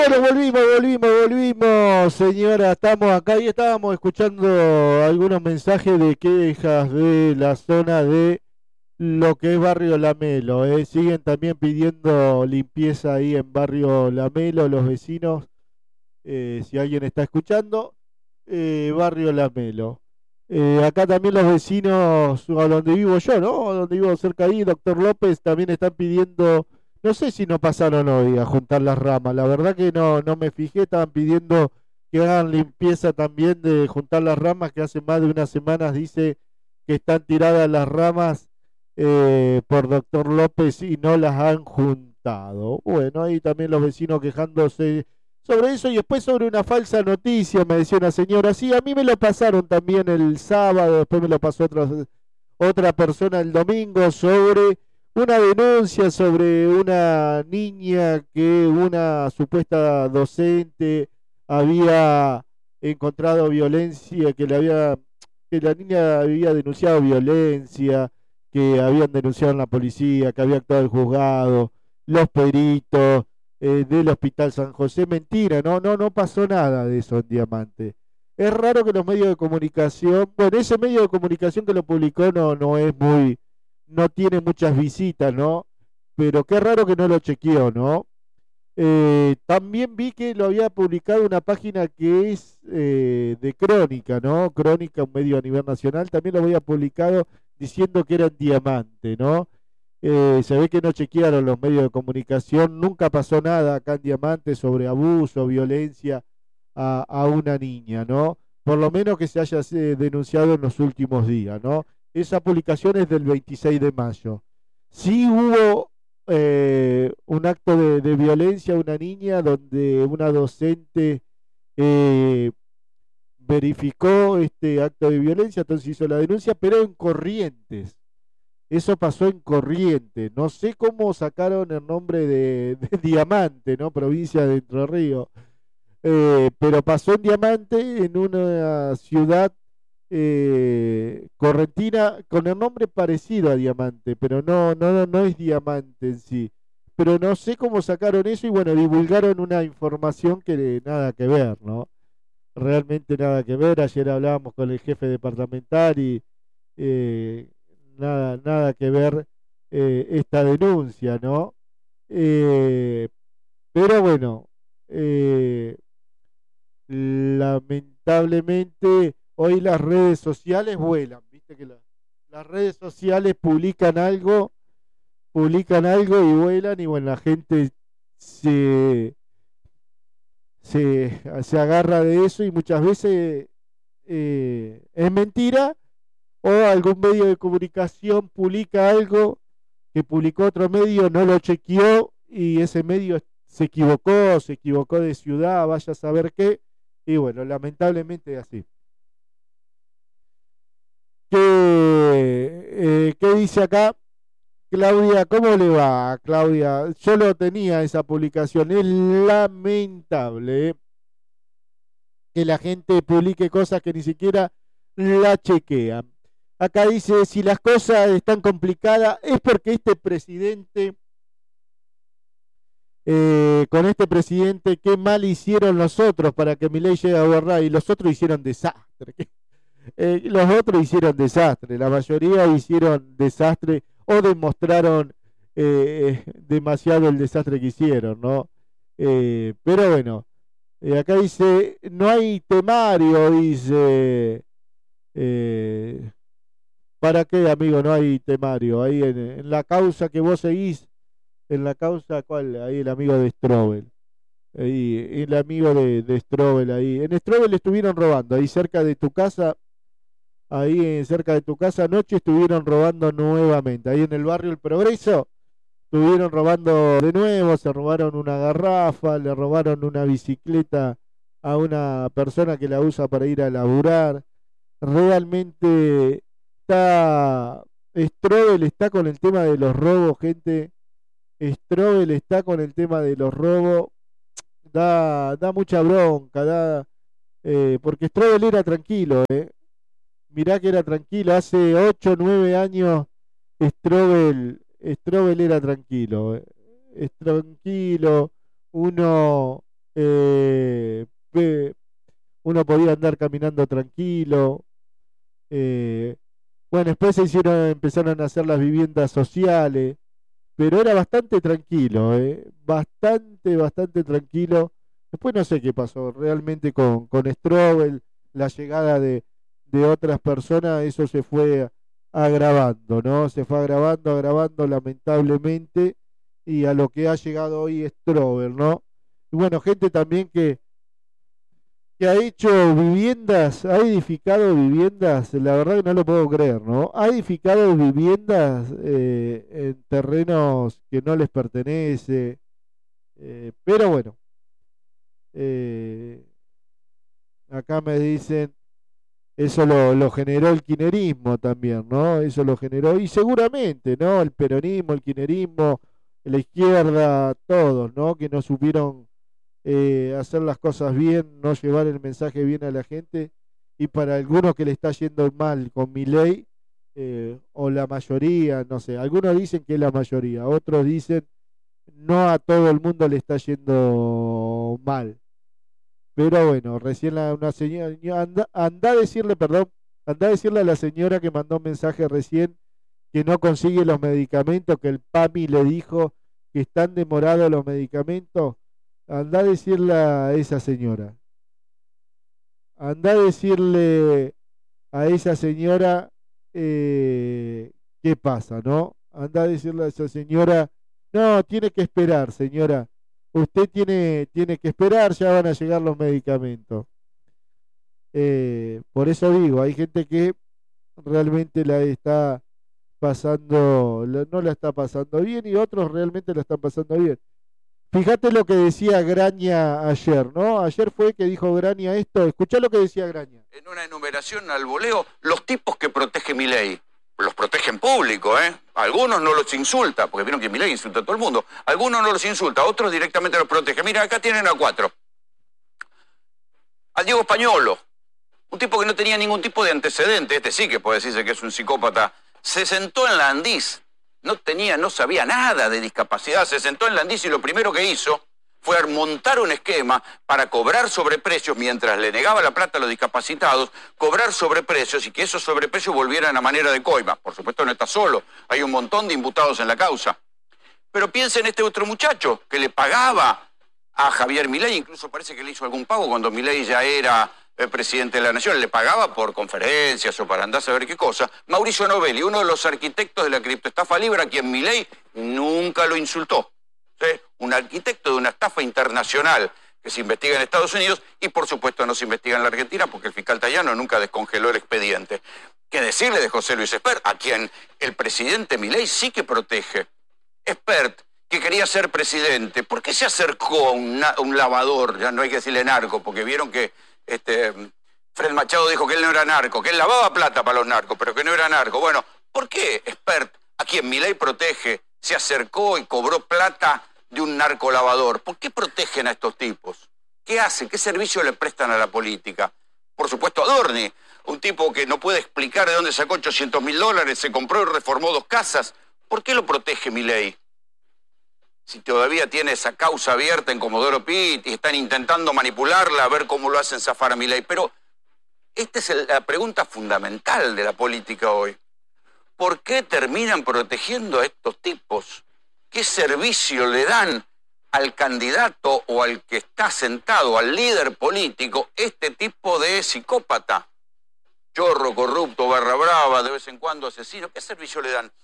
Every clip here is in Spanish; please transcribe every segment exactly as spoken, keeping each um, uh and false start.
Bueno, volvimos, volvimos, volvimos, señora. Estamos acá y estábamos escuchando algunos mensajes de quejas de la zona de lo que es Barrio Lamelo. ¿eh? Siguen también pidiendo limpieza ahí en Barrio Lamelo, los vecinos. eh, si alguien está escuchando, eh, Barrio Lamelo. Eh, acá también los vecinos, a donde vivo yo, ¿no? Donde vivo cerca ahí, Doctor López, también están pidiendo, no sé si no pasaron hoy a juntar las ramas, la verdad que no, no me fijé, estaban pidiendo que hagan limpieza también de juntar las ramas, que hace más de unas semanas dice que están tiradas las ramas eh, por Doctor López y no las han juntado. Bueno, ahí también los vecinos quejándose sobre eso y después sobre una falsa noticia, me decía una señora. Sí, a mí me lo pasaron también el sábado, después me lo pasó otra, otra persona el domingo sobre una denuncia sobre una niña que una supuesta docente había encontrado violencia, que le había, que la niña había denunciado violencia, que habían denunciado en la policía, que había actuado el juzgado, los peritos eh, del Hospital San José. Mentira, no, no, no pasó nada de eso en Diamante. Es raro que los medios de comunicación, bueno, ese medio de comunicación que lo publicó no, no es muy, no tiene muchas visitas, ¿no? Pero qué raro que no lo chequeó, ¿no? Eh, también vi que lo había publicado una página que es eh, de Crónica, ¿no? Crónica, un medio a nivel nacional, también lo había publicado diciendo que era en Diamante, ¿no? Eh, se ve que no chequearon los medios de comunicación, nunca pasó nada acá en Diamante sobre abuso, violencia a, a una niña, ¿no? Por lo menos que se haya eh, denunciado en los últimos días, ¿no? Esa publicación es del veintiséis de mayo. Sí hubo eh, un acto de, de violencia a una niña donde una docente eh, verificó este acto de violencia, entonces hizo la denuncia, pero en Corrientes. Eso pasó en Corrientes. No sé cómo sacaron el nombre de, de Diamante, ¿no? Provincia de Entre Ríos. Eh, pero pasó en Diamante, en una ciudad eh, correntina con el nombre parecido a Diamante, pero no, no, no, no es Diamante en sí. Pero no sé cómo sacaron eso y bueno, divulgaron una información que nada que ver, ¿no? Realmente nada que ver. Ayer hablábamos con el jefe departamental y eh, nada, nada que ver eh, esta denuncia, ¿no? Eh, pero bueno, eh, lamentablemente hoy las redes sociales vuelan, viste que la- las redes sociales publican algo, publican algo y vuelan y bueno, la gente se, se, se agarra de eso y muchas veces eh, es mentira o algún medio de comunicación publica algo que publicó otro medio, no lo chequeó y ese medio se equivocó, se equivocó de ciudad, vaya a saber qué, y bueno, lamentablemente es así. ¿Qué, eh, ¿qué dice acá? Claudia, ¿cómo le va, Claudia? Yo lo tenía esa publicación, es lamentable, ¿eh? Que la gente publique cosas que ni siquiera la chequean. Acá dice, si las cosas están complicadas es porque este presidente, eh, con este presidente, qué mal hicieron los otros para que Milei llegue a gobernar y los otros hicieron desastre. Eh, los otros hicieron desastre, la mayoría hicieron desastre o demostraron eh, demasiado el desastre que hicieron, ¿no? Eh, pero bueno, eh, acá dice, no hay temario, dice, eh, ¿para qué, amigo? No hay temario. Ahí en, en la causa que vos seguís, en la causa, ¿cuál? Ahí el amigo de Strobel. Ahí, el amigo de, de Strobel ahí. En Strobel estuvieron robando, ahí cerca de tu casa, ahí en- cerca de tu casa anoche estuvieron robando nuevamente. Ahí en el barrio El Progreso, estuvieron robando de nuevo, se robaron una garrafa, le robaron una bicicleta a una persona que la usa para ir a laburar. Realmente está, Strobel está con el tema de los robos, gente. Strobel está con el tema de los robos. Da, da mucha bronca, da, eh, porque Strobel era tranquilo, eh. Mirá que era tranquilo. Hace ocho nueve años Strobel, Strobel era tranquilo, eh. Es tranquilo. Uno eh, uno podía andar caminando tranquilo. Eh, bueno, después se hicieron, empezaron a hacer las viviendas sociales, pero era bastante tranquilo, eh, bastante, bastante tranquilo. Después no sé qué pasó realmente con, con Strobel, la llegada de, de otras personas, eso se fue agravando, ¿no? Se fue agravando, agravando lamentablemente, y a lo que ha llegado hoy Strobel, ¿no? Y bueno, gente también que que ha hecho viviendas, ha edificado viviendas, la verdad que no lo puedo creer, ¿no? Ha edificado viviendas eh, en terrenos que no les pertenece, eh, pero bueno, eh, acá me dicen, eso lo, lo generó el kirchnerismo también, ¿no? Eso lo generó, y seguramente, ¿no? El peronismo, el kirchnerismo, la izquierda, todos, ¿no? Que no supieron eh, hacer las cosas bien, no llevar el mensaje bien a la gente, y para algunos que le está yendo mal con Milei, eh, o la mayoría, no sé, algunos dicen que es la mayoría, otros dicen no a todo el mundo le está yendo mal, pero bueno, recién la, una señora, anda, anda a decirle, perdón, anda a decirle a la señora que mandó un mensaje recién que no consigue los medicamentos, que el PAMI le dijo que están demorados los medicamentos. Anda a decirle a esa señora, anda a decirle a esa señora eh, qué pasa, ¿no? Anda a decirle a esa señora, no, tiene que esperar, señora. Usted tiene, tiene que esperar, ya van a llegar los medicamentos. Eh, por eso digo, hay gente que realmente la está pasando, la- no la está pasando bien, y otros realmente la están pasando bien. Fíjate lo que decía Graña ayer, ¿no? Ayer fue que dijo Graña esto. Escuchá lo que decía Graña. En una enumeración al voleo, los tipos que protege Milei. Los protege en público, ¿eh? Algunos no los insulta, porque vieron que Milei insulta a todo el mundo. Algunos no los insulta, otros directamente los protege. Mira, acá tienen a cuatro. Al Diego Españolo, un tipo que no tenía ningún tipo de antecedente. Este sí que puede decirse que es un psicópata. Se sentó en la Andís. No tenía, no sabía nada de discapacidad. Se sentó en la Andís y lo primero que hizo fue montar un esquema para cobrar sobreprecios mientras le negaba la plata a los discapacitados, cobrar sobreprecios y que esos sobreprecios volvieran a manera de coima. Por supuesto no está solo, hay un montón de imputados en la causa. Pero piensa en este otro muchacho que le pagaba a Javier Milei, incluso parece que le hizo algún pago cuando Milei ya era el presidente de la Nación, le pagaba por conferencias o para andar a saber qué cosa. Mauricio Novelli, uno de los arquitectos de la criptoestafa Libra, a quien Milei nunca lo insultó. ¿Sí? Un arquitecto de una estafa internacional que se investiga en Estados Unidos y por supuesto no se investiga en la Argentina porque el fiscal Tayano nunca descongeló el expediente. ¿Qué decirle de José Luis Espert, a quien el presidente Milei sí que protege? Espert, que quería ser presidente, ¿por qué se acercó a un, a un lavador? Ya no hay que decirle narco, porque vieron que este, Fred Machado dijo que él no era narco, que él lavaba plata para los narcos, pero que no era narco. Bueno, ¿por qué Espert, a quien Milei protege, se acercó y cobró plata de un narcolavador? ¿Por qué protegen a estos tipos? ¿Qué hacen? ¿Qué servicio le prestan a la política? Por supuesto, Adorni, un tipo que no puede explicar de dónde sacó ochocientos mil dólares, se compró y reformó dos casas. ¿Por qué lo protege Milei? Si todavía tiene esa causa abierta en Comodoro Pi y están intentando manipularla, a ver cómo lo hacen zafar a Milei. Pero esta es la pregunta fundamental de la política hoy. ¿Por qué terminan protegiendo a estos tipos? ¿Qué servicio le dan al candidato o al que está sentado, al líder político, este tipo de psicópata? Chorro, corrupto, barra brava, de vez en cuando asesino. ¿Qué servicio le dan?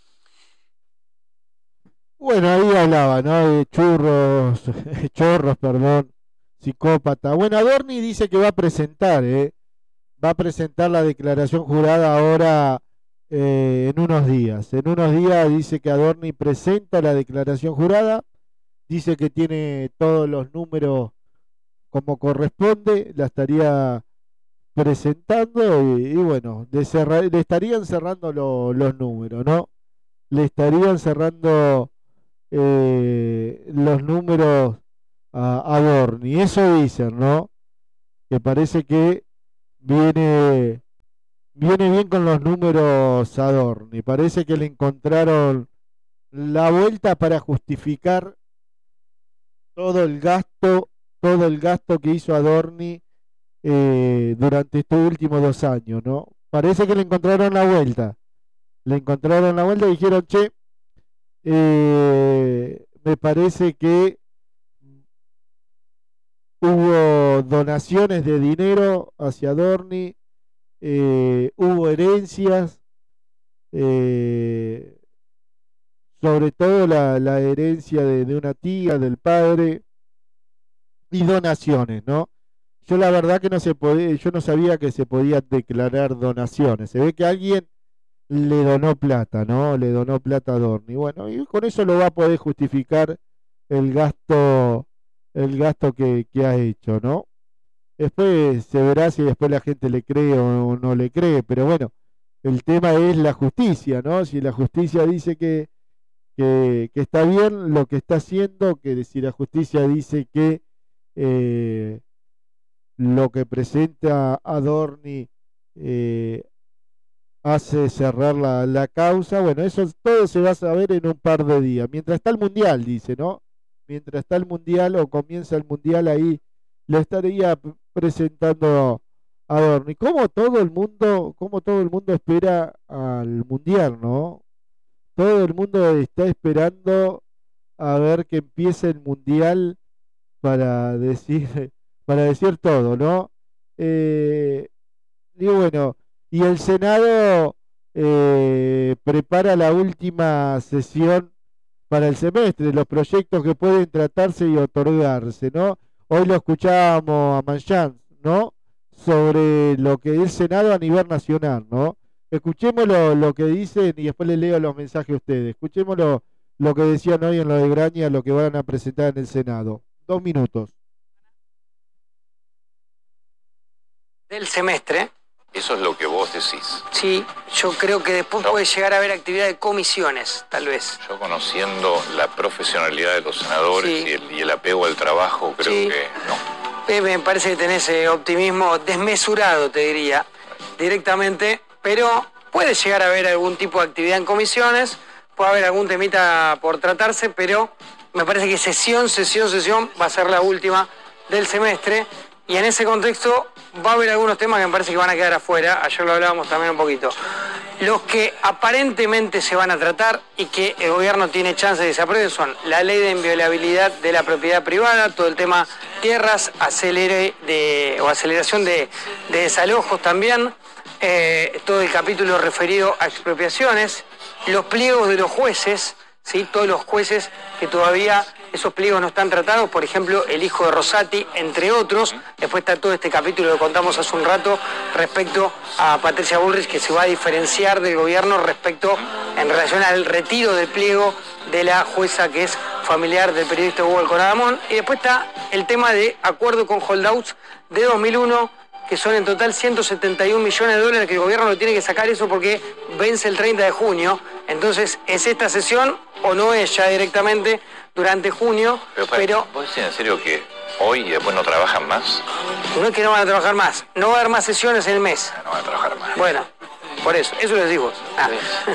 Bueno, ahí hablaba, ¿no? De churros, chorros, perdón, psicópata. Bueno, Adorni dice que va a presentar, ¿eh? Va a presentar la declaración jurada ahora eh, en unos días. En unos días dice que Adorni presenta la declaración jurada, dice que tiene todos los números como corresponde, la estaría presentando y, y bueno, le, cerra, le estarían cerrando lo, los números, ¿no? Le estarían cerrando eh, los números a, a Adorni. Eso dicen, ¿no? Que parece que viene, viene bien con los números Adorni. Parece que le encontraron la vuelta para justificar todo el gasto, todo el gasto que hizo Adorni eh, durante estos últimos dos años, ¿no? Parece que le encontraron la vuelta, le encontraron la vuelta y dijeron, che, eh, me parece que hubo donaciones de dinero hacia Adorni, eh, hubo herencias, eh, sobre todo la, la herencia de, de una tía, del padre, y donaciones, ¿no? Yo la verdad que no se podía, yo no sabía que se podía declarar donaciones. Se ve que alguien le donó plata, ¿no? Le donó plata a Adorni. Bueno, y con eso lo va a poder justificar el gasto, el gasto que, que ha hecho, ¿no? Después se verá si después la gente le cree o no le cree, pero bueno, el tema es la justicia, ¿no? Si la justicia dice que, que, que está bien lo que está haciendo, que si la justicia dice que eh, lo que presenta Adorni eh, hace cerrar la, la causa, bueno, eso todo se va a saber en un par de días. Mientras está el Mundial, dice, ¿no? Mientras está el Mundial o comienza el Mundial, ahí lo estaría p- presentando Adorni. Como todo el mundo, como todo el mundo espera al Mundial, ¿no? Todo el mundo está esperando a ver que empiece el Mundial para decir, para decir todo, ¿no? Eh, y bueno, y el Senado eh, prepara la última sesión para el semestre, los proyectos que pueden tratarse y otorgarse, ¿no? Hoy lo escuchábamos a Manchán, ¿no? Sobre lo que es el Senado a nivel nacional, ¿no? Escuchemos lo, lo que dicen y después les leo los mensajes a ustedes. Escuchemos lo, lo que decían hoy en lo de Graña, lo que van a presentar en el Senado. Dos minutos. Del semestre. Eso es lo que vos decís. Sí, yo creo que después No. puede llegar a haber actividad de comisiones, tal vez. Yo conociendo la profesionalidad de los senadores Sí. y, el, y el apego al trabajo, creo Sí. que no. Eh, Me parece que tenés eh, optimismo desmesurado, te diría, directamente, pero puede llegar a haber algún tipo de actividad en comisiones, puede haber algún temita por tratarse, pero me parece que sesión, sesión, sesión va a ser la última del semestre, y en ese contexto va a haber algunos temas que me parece que van a quedar afuera, ayer lo hablábamos también un poquito. Los que aparentemente se van a tratar y que el gobierno tiene chance de que se aprueben son la ley de inviolabilidad de la propiedad privada, todo el tema tierras, acelere de, o aceleración de, de desalojos también, eh, todo el capítulo referido a expropiaciones, los pliegos de los jueces, ¿sí? Todos los jueces que todavía esos pliegos no están tratados, por ejemplo, el hijo de Rosati, entre otros. Después está todo este capítulo que contamos hace un rato respecto a Patricia Bullrich, que se va a diferenciar del gobierno respecto en relación al retiro del pliego de la jueza que es familiar del periodista Hugo Alcoradamón. Y después está el tema de acuerdo con holdouts de dos mil uno, que son en total ciento setenta y un millones de dólares, que el gobierno lo tiene que sacar eso porque vence el treinta de junio. Entonces, ¿es esta sesión o no es ya directamente durante junio? Pero, para, Pero ¿vos decís en serio que hoy y después no trabajan más? no es que no van a trabajar más, no va a haber más sesiones en el mes. No van a trabajar más. Bueno, por eso, eso les digo. Ah.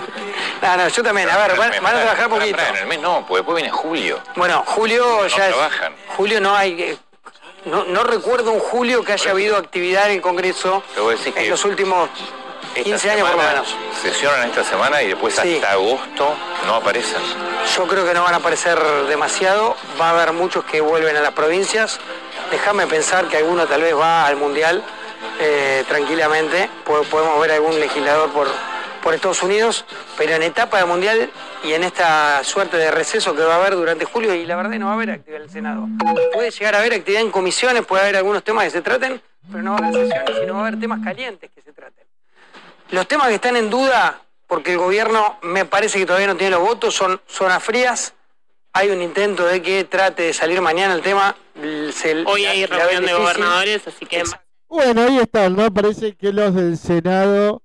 No, no, yo también, a ver, van, van a trabajar poquito. En el mes no, porque después viene julio. Bueno, julio No ya es... trabajan. Julio no hay... eh, No, no recuerdo un julio que haya habido actividad en el Congreso Pero vos decís en que los últimos Esta quince años por lo semana menos. sesionan esta semana y después Sí. hasta agosto no aparecen. Yo creo que no van a aparecer demasiado, va a haber muchos que vuelven a las provincias. Déjame pensar que alguno tal vez va al Mundial eh, tranquilamente. Po- Podemos ver algún legislador por, por Estados Unidos, pero en etapa de Mundial y en esta suerte de receso que va a haber durante julio, y la verdad no va a haber actividad en el Senado. Puede llegar a haber actividad en comisiones, puede haber algunos temas que se traten, pero no va a haber sesiones y no va a haber temas calientes que se traten. Los temas que están en duda, porque el gobierno me parece que todavía no tiene los votos, son zonas frías. Hay un intento de que trate de salir mañana el tema. Se, Hoy hay la- la reunión ven de difícil. gobernadores, así que Exacto. Bueno, ahí están, ¿no? Parece que los del Senado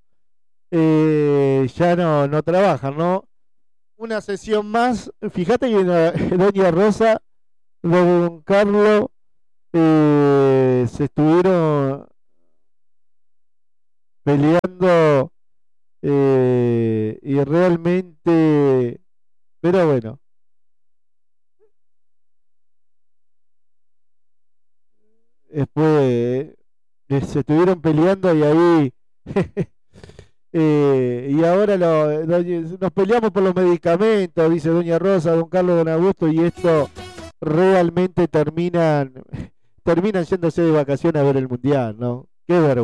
eh, ya no, no trabajan, ¿no? Una sesión más. Fíjate que la- Doña Rosa, Don Carlos, eh, se estuvieron peleando eh, y realmente, pero bueno. después eh, se estuvieron peleando y ahí eh, y ahora lo, doña, nos peleamos por los medicamentos, dice doña Rosa, don Carlos, don Augusto, y esto realmente terminan terminan yéndose de vacaciones a ver el mundial, ¿no? Qué vergüenza.